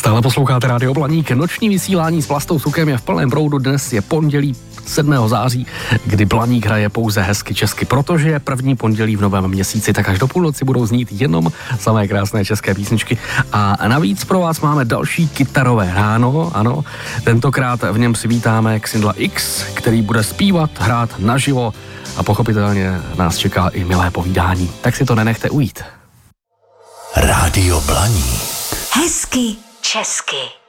Stále posloucháte Rádio Blaník. Noční vysílání s Vlastou Sukem je v plném proudu. Dnes je pondělí 7. září, kdy Blaník hraje pouze hezky česky, protože je první pondělí v novém měsíci, tak až do půlnoci budou znít jenom samé krásné české písničky. A navíc pro vás máme další kytarové ráno, ano. Tentokrát v něm si vítáme Xindla X, který bude zpívat, hrát naživo a pochopitelně nás čeká i milé povídání. Tak si to nenechte ujít. Rádio Blaník. Hezky česky.